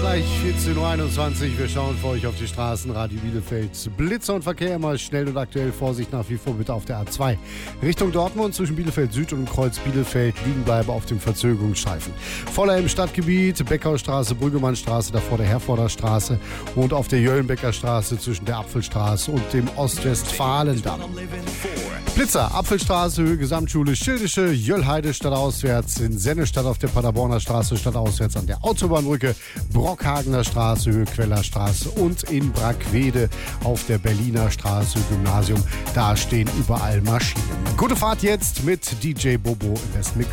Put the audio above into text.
Gleich 14.21 Uhr. Wir schauen für euch auf die Straßen. Radio Bielefeld. Blitzer und Verkehr immer schnell und aktuell. Vorsicht nach wie vor bitte auf der A2. Richtung Dortmund zwischen Bielefeld Süd und Kreuz Bielefeld liegen bleiben auf dem Verzögerungsstreifen. Voller im Stadtgebiet. Beckaustraße, Brüggemannstraße, davor der Herforder Straße und auf der Jöllenbecker Straße zwischen der Apfelstraße und dem Ostwestfalendamm. Blitzer, Apfelstraße, Höhe Gesamtschule, Schildische, Jöllheide stadtauswärts, in Sennestadt auf der Paderborner Straße stadtauswärts an der Autobahnbrücke, Brockhagener Straße, Höhe Quellerstraße und in Brackwede auf der Berliner Straße, Gymnasium. Da stehen überall Maschinen. Gute Fahrt jetzt mit DJ Bobo in das Mikro.